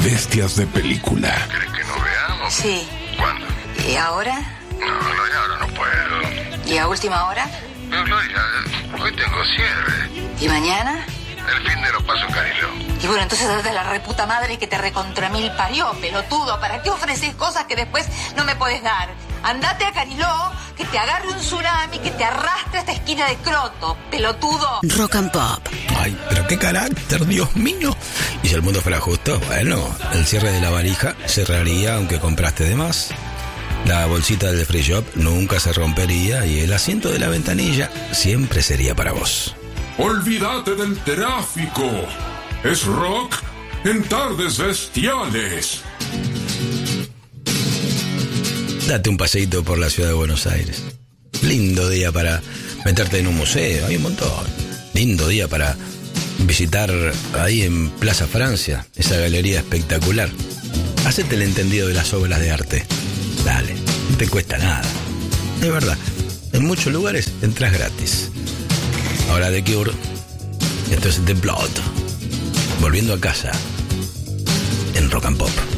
Bestias de película. ¿Querés que nos veamos? Sí. ¿Cuándo? ¿Y ahora? No, Gloria, ahora no puedo. ¿Y a última hora? No, Gloria, hoy tengo cierre. ¿Y mañana? El fin de lo paso en Cariló. Y bueno, entonces date la reputa madre que te recontra mil parió, pelotudo. ¿Para qué ofreces cosas que después no me podés dar? Andate a Cariló, que te agarre un tsunami, que te arrastre a esta esquina de croto, pelotudo. Rock and Pop. Ay, pero qué carácter, Dios mío. Y si el mundo fuera justo, bueno, el cierre de la valija cerraría aunque compraste de más. La bolsita del free shop nunca se rompería y el asiento de la ventanilla siempre sería para vos. Olvídate del tráfico. Es rock en tardes bestiales. Date un paseíto por la ciudad de Buenos Aires. Lindo día para meterte en un museo, hay un montón. Lindo día para visitar ahí en Plaza Francia, esa galería espectacular. Hacete el entendido de las obras de arte. Dale, no te cuesta nada. Es verdad, en muchos lugares entras gratis. Ahora The Cure, esto es The Blood. Volviendo a casa en Rock and Pop.